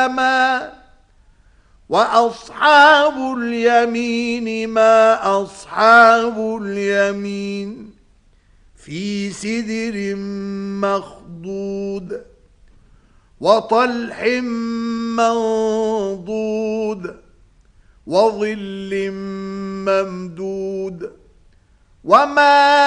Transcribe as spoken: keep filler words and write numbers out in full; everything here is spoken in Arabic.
وأصحاب اليمين ما أصحاب اليمين في سدر مخضود وطلح منضود وظل ممدود وما